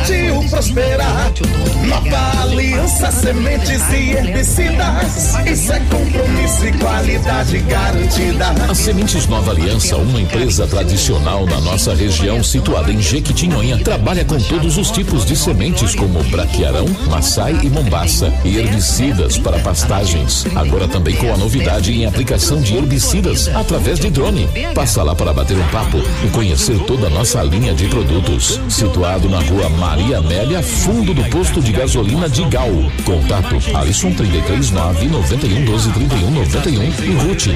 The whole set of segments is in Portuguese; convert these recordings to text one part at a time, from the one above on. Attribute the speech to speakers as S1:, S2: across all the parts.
S1: plantio prosperar. Nova Aliança Sementes e Herbicidas, isso é compromisso e qualidade garantida.
S2: A Sementes Nova Aliança, uma empresa tradicional na nossa região, situada em Jequitinhonha, trabalha com todos os tipos de sementes como braquiarão, maçai e mombaça e herbicidas para pastagens. Agora também com a novidade em aplicação de herbicidas através de drone. Passa lá para bater um papo e conhecer toda a nossa linha de produtos. Situado na rua Maria Amélia, fundo do posto de gasolina de Gal. Contato Alisson 339 91 12 31 91 e Ruth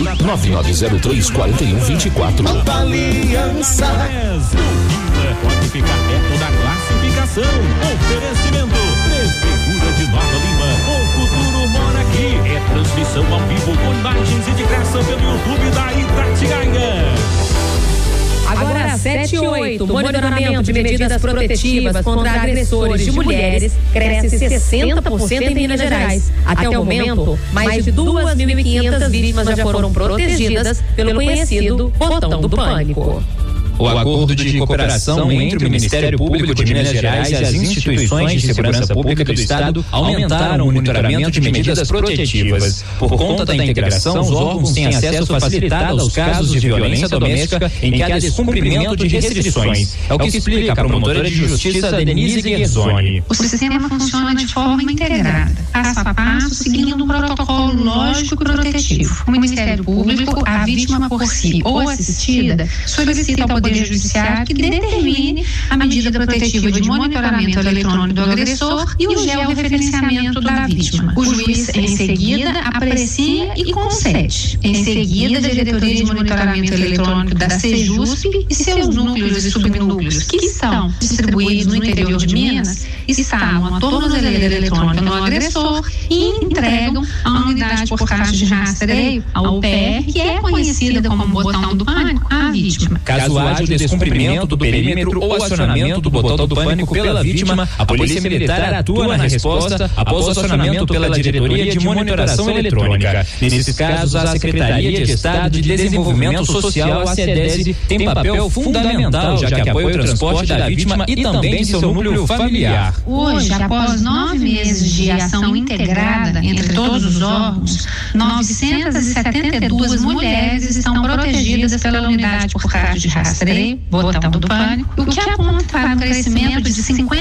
S2: 99903 41 24.
S1: Aliança.
S3: Pode ficar perto da classificação. Oferecimento Prefeitura de Nova Lima. O futuro mora aqui. É transmissão ao vivo com imagens e de graça pelo YouTube da Itatiaia.
S4: Agora 7:08, monitoramento de medidas protetivas contra agressores de mulheres cresce 60% em Minas Gerais. Até o momento, mais de 2.500 vítimas já foram protegidas pelo conhecido Botão do Pânico.
S5: O acordo de cooperação entre o Ministério Público de Minas Gerais e as instituições de segurança pública do Estado aumentaram o monitoramento de medidas protetivas. Por conta da integração, os órgãos têm acesso facilitado aos casos de violência doméstica em que há descumprimento de restrições. É o que explica a promotora de justiça Denise Guerzoni.
S6: O sistema funciona de forma integrada, passo a passo, seguindo um protocolo lógico e protetivo. O Ministério Público, a vítima por si ou assistida, solicita ao Poder Judiciário que determine a medida protetiva de monitoramento eletrônico do agressor e o georreferenciamento da vítima. O juiz, em seguida, aprecia e concede. Em seguida, a Diretoria de Monitoramento Eletrônico da CEJUSP e seus núcleos e subnúcleos, que estão distribuídos no interior de Minas, instalam a tornozeleira eletrônica no agressor e entregam a unidade portátil de rastreio, a UPR, que é conhecida como Botão do Pânico, à vítima.
S5: Caso haja o descumprimento do perímetro ou acionamento do botão do pânico pela vítima, a Polícia Militar atua na resposta após o acionamento pela Diretoria de Monitoração Eletrônica. Nesses casos, a Secretaria de Estado de Desenvolvimento Social, a SEDESE, tem papel fundamental, já que apoia o transporte da vítima e também seu núcleo familiar.
S6: Hoje, após 9 meses de ação integrada entre todos os órgãos, 972 mulheres estão protegidas pela unidade portátil de rastreio, Botão do Pânico, o que aponta para um crescimento de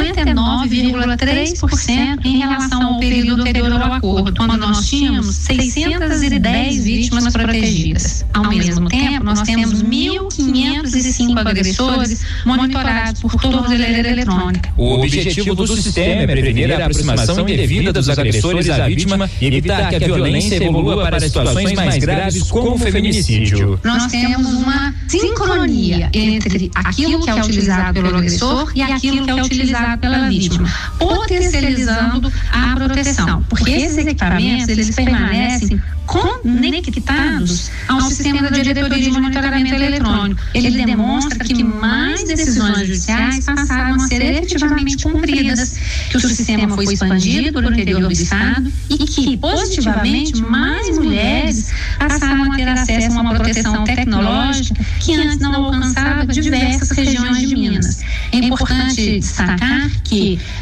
S6: 59,3% em relação ao período anterior ao acordo, quando nós tínhamos 610 vítimas protegidas. Ao mesmo tempo, nós temos 1.505 agressores monitorados por tornozeleira eletrônica.
S5: O objetivo do sistema é prevenir a aproximação indevida dos agressores à vítima e evitar que a violência evolua para situações mais graves como o feminicídio.
S6: Nós temos uma sincronia entre aquilo que é utilizado pelo agressor e aquilo que é utilizado pela vítima, potencializando a proteção, porque esses equipamentos, eles permanecem conectados ao sistema da Diretoria de Monitoramento Eletrônico. Ele demonstra que mais decisões judiciais passaram a ser efetivamente cumpridas, que o sistema foi expandido para o interior do Estado e que, positivamente, mais mulheres passaram a ter acesso a uma proteção tecnológica que antes não alcançava diversas regiões de Minas. É importante destacar que